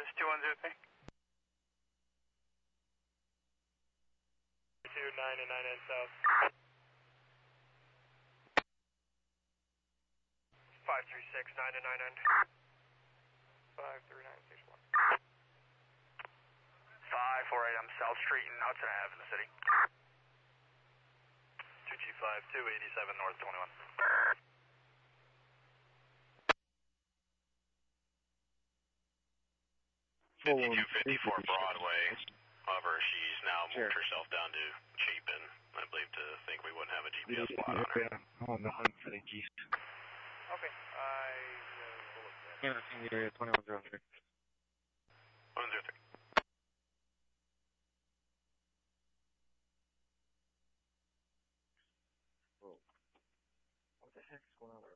2103. 299 south. 536 999. 53961. 548, I'm South Street and Hudson Ave in the city. 2G5 287 North 21. 5254 Broadway. However, she's now moved herself down to Chapin, I believe, to think we wouldn't have a GPS plot on her. Oh, no, I'm for the East. Okay, I will look at Yeah, in the area 2103. 103. Whoa. What the heck is going on there?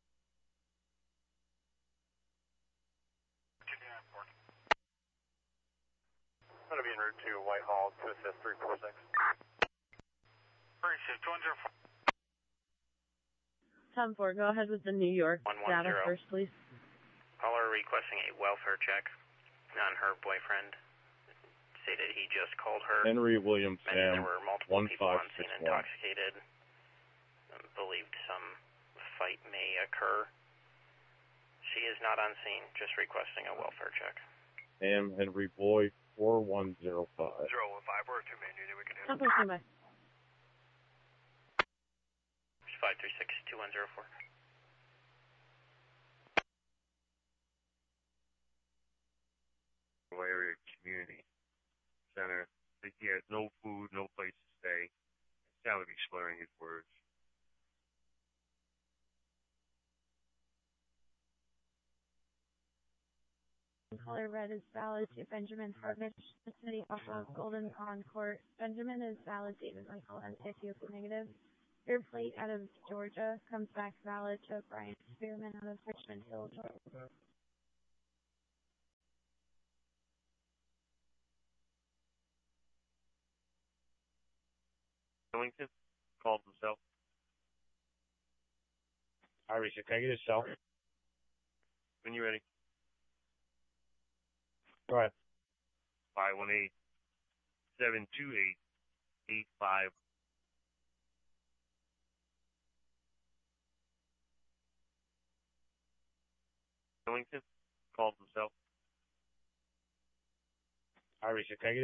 I'm going to be en route to Whitehall to assist 346. Appreciate 204. 10-4, go ahead with the New York data first, please. Caller requesting a welfare check on her boyfriend. Stated he just called her. Henry Williams, There were multiple people on scene 1561. intoxicated. Believed some fight may occur. She is not on scene, just requesting a welfare check. Sam Henry Boy 4105. 015, we're 2 main unit, we can do it. 10-4, stand by. 536 2104. Area community center. He has no food, no place to stay. It sounded to be slurring his words. Caller red is valid to Benjamin Harvich, the city off of Golden Pond Court. Benjamin is valid David Michael and Ethiopia negative. Your plate out of Georgia comes back valid to Brian Spearman out of Richmond Hill, Georgia. Millington called himself. Irish, can I get his cell? When you ready? Go ahead. 518-728-85. Millington called himself. Irish, can I get